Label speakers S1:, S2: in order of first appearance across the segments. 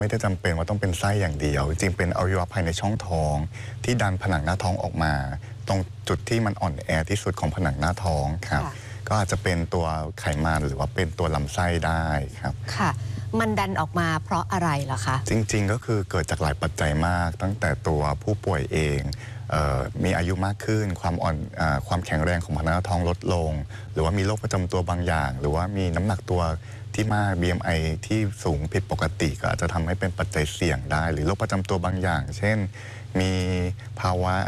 S1: ไม่ได้จำเป็นว่าต้องเป็นไส้อย่างเดียวจริงเป็นอวัยวะภายในช่องท้องที่ดันผนังหน้าท้องออกมาตรงจุดที่มันอ่อนแอที่สุดของผนังหน้าท้องครับก็อาจจะเป็นตัวไขมันหรือว่าเป็นตัวลำไส้ได้ครับ
S2: ค่ะมันดันออกมาเพราะอะไรล่ะคะ
S1: จริงๆก็คือเกิดจากหลายปัจจัยมากตั้งแต่ตัวผู้ป่วยเองมีอายุมากขึ้นความแข็งแรงของผนังหน้าท้องลดลงหรือว่ามีโรคประจำตัวบางอย่างหรือว่ามีน้ำหนักตัวที่มาก BMI ที่สูงผิดปกติก็อาจจะทำให้เป็นปัจจัยเสี่ยงได้หรือโรคประจำตัวบางอย่างเช่นมีภาวะ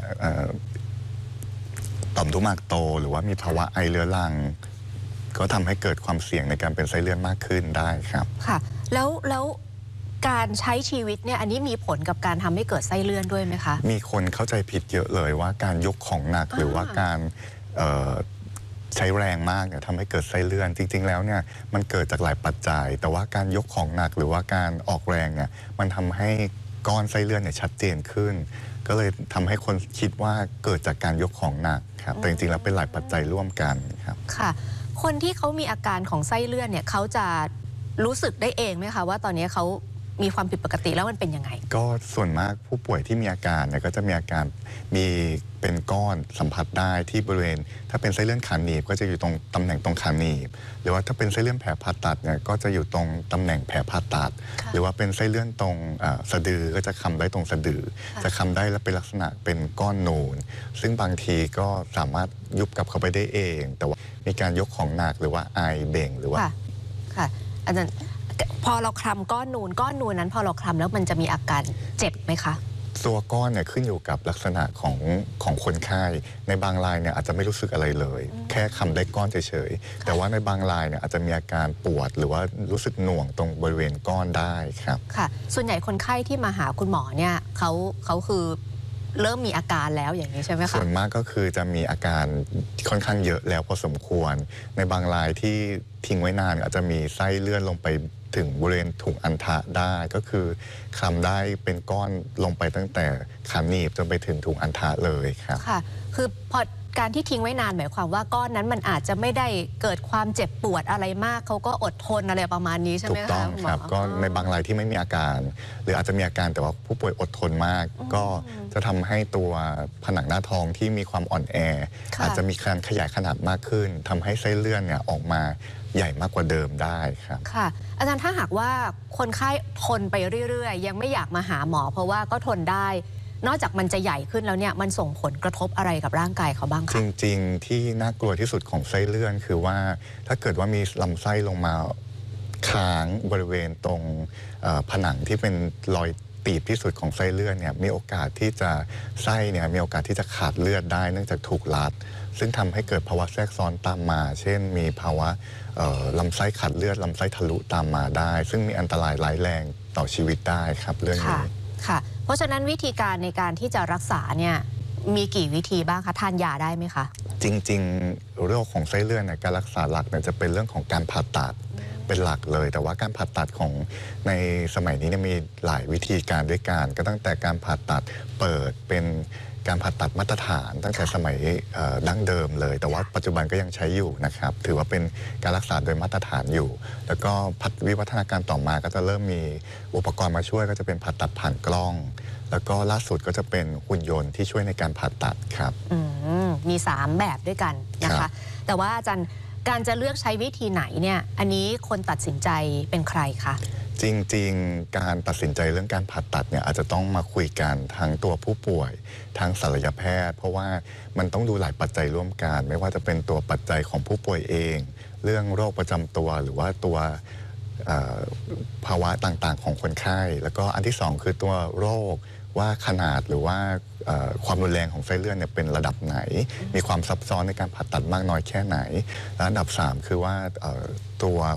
S1: ต่อมลูกหมากโตหรือว่ามีภาวะไอเรื้อรังก็ทำให้เกิดความเสี่ยงในการเป็นไส้เลื่อนมากขึ้นได้ครับ
S2: ค่ะแล้วการใช้ชีวิตเนี่ยอันนี้มีผลกับการทำให้เกิดไส้เลื่อนด้วยไหมคะ
S1: มีคนเข้าใจผิดเยอะเลยว่าการยกของหนักหรือว่าการใช้แรงมากเนี่ยทำให้เกิดไส้เลื่อนจริงๆแล้วเนี่ยมันเกิดจากหลายปัจจัยแต่ว่าการยกของหนักหรือว่าการออกแรงเนี่ยมันทำให้ก้อนไส้เลื่อนเนี่ยชัดเจนขึ้นก็เลยทำให้คนคิดว่าเกิดจากการยกของหนักครับแต่จริงๆแล้วเป็นหลายปัจจัยร่วมกันครับ
S2: ค่ะคนที่เขามีอาการของไส้เลื่อนเนี่ยเขาจะรู้สึกได้เองไหมคะว่าตอนนี้เขามีความผิดปกติแล้วมันเป็นยังไง
S1: ก็ส่วนมากผู้ป่วยที่มีอาการเนี่ยก็จะมีอาการมีเป็นก้อนสัมผัสได้ที่บริเวณถ้าเป็นไส้เลื่อนขาหนีบก็จะอยู่ตรงตำแหน่งตรงขาหนีบหรือว่าถ้าเป็นไส้เลื่อนแผลผ่าตัดเนี่ยก็จะอยู่ตรงตำแหน่งแผลผ่าตัดหรือว่าเป็นไส้เลื่อนตรงสะดือก็จะคำได้ตรงสะดือจะคำได้และเป็นลักษณะเป็นก้อนนูนซึ่งบางทีก็สามารถยุบกลับเข้าไปได้เองแต่ว่ามีการยกของหนักหรือว่าไอเบ่งหรือว่า
S2: ค่ะอาจารย์พอเราคลำก้อนนูนนั้นพอเราคลำแล้วมันจะมีอาการเจ็บไหมคะ
S1: ตัวก้อนเนี่ยขึ้นอยู่กับลักษณะของคนไข้ในบางรายเนี่ยอาจจะไม่รู้สึกอะไรเลยแค่คำได้ก้อนเฉยๆแต่ว่าในบางรายเนี่ยอาจจะมีอาการปวดหรือว่ารู้สึกหน่วงตรงบริเวณก้อนได้ครับ
S2: ค่ะส่วนใหญ่คนไข้ที่มาหาคุณหมอเนี่ยเขาคือเริ่มมีอาการแล้วอย่างนี้ใช่ไหมคะ
S1: ส่วนมากก็คือจะมีอาการค่อนข้างเยอะแล้วพอสมควรในบางรายที่ทิ้งไว้นานอาจจะมีไส้เลื่อนลงไปถึงบริเวณถุงอัณฑะได้ก็คือคลำได้เป็นก้อนลงไปตั้งแต่ขาหนีบจนไปถึงถุงอัณฑะเลยครับ
S2: ค่ะคือพอการที่ทิ้งไว้นานหมายความว่าก้อนนั้นมันอาจจะไม่ได้เกิดความเจ็บปวดอะไรมากเขาก็อดทนอะไรประมาณนี้ใช่ไหมคะ
S1: ถูกต้องครับก็ในบางรายที่ไม่มีอาการหรืออาจจะมีอาการแต่ว่าผู้ป่วยอดทนมากก็จะทำให้ตัวผนังหน้าท้องที่มีความอ่อนแออาจจะมีการขยายขนาดมากขึ้นทำให้ไส้เลื่อนเนี่ยออกมาใหญ่มากกว่าเดิมได้ครับ
S2: ค่ะอาจารย์ถ้าหากว่าคนไข้ทนไปเรื่อยๆยังไม่อยากมาหาหมอเพราะว่าก็ทนได้นอกจากมันจะใหญ่ขึ้นแล้วเนี่ยมันส่งผลกระทบอะไรกับร่างกายเขาบ้างคะ
S1: จริงๆที่น่ากลัวที่สุดของไส้เลื่อนคือว่าถ้าเกิดว่ามีลำไส้ลงมาค้างบริเวณตรงผนังที่เป็นรอยตีบที่สุดของไส้เลื่อนเนี่ยมีโอกาสที่จะไส้เนี่ยมีโอกาสที่จะขาดเลือดได้เนื่องจากถูกรัดซึ่งทำให้เกิดภาวะแทรกซ้อนตามมาเช่นมีภาวะลำไส้ขาดเลือดลำไส้ทะลุตามมาได้ซึ่งมีอันตรายร้ายแรงต่อชีวิตได้ครับเรื่องนี้
S2: ค่ะเพราะฉะนั้นวิธีการในการที่จะรักษาเนี่ยมีกี่วิธีบ้างคะทานยาได้ไหมคะ
S1: จริงๆโรคของไส้เลื่อนเนี่ยการรักษาหลักเนี่ยจะเป็นเรื่องของการผ่าตัดเป็นหลักเลยแต่ว่าการผ่าตัดของในสมัยนี้มีหลายวิธีการด้วยกันก็ตั้งแต่การผ่าตัดเปิดเป็นการผ่าตัดมาตรฐานตั้งแต่สมัยดั้งเดิมเลยแต่ว่าปัจจุบันก็ยังใช้อยู่นะครับถือว่าเป็นการรักษาโดยมาตรฐานอยู่แล้วก็วิวัฒนาการต่อมาก็จะเริ่มมีอุปกรณ์มาช่วยก็จะเป็นผ่าตัดผ่านกล้องแล้วก็ล่าสุดก็จะเป็นหุ่นยนต์ที่ช่วยในการผ่าตัดครับ
S2: มี3แบบด้วยกันนะคะแต่ว่าอาจารย์การจะเลือกใช้วิธีไหนเนี่ยอันนี้คนตัดสินใจเป็นใครคะ
S1: จริงๆการตัดสินใจเรื่องการผ่าตัดเนี่ยอาจจะต้องมาคุยกันทั้งตัวผู้ป่วยทั้งศัลยแพทย์เพราะว่ามันต้องดูหลายปัจจัยร่วมกันไม่ว่าจะเป็นตัวปัจจัยของผู้ป่วยเองเรื่องโรคประจำตัวหรือว่าตัวภาวะต่างๆของคนไข้แล้วก็อันที่2คือตัวโรคว่าขนาดหรือว่าความรุนแรงของไส้เลื่อนเนี่ยเป็นระดับไหนมีความซับซ้อนในการผ่าตัดมากน้อยแค่ไหนและอันดับ3คือว่าตัว